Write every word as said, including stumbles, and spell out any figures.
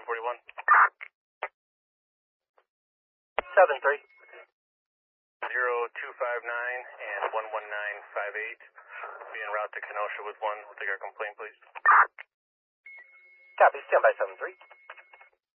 forty-one. seven three. zero two five nine and one one nine five eight. Be en route to Kenosha with one. We'll take our complaint, please. Copy, stand by seven three.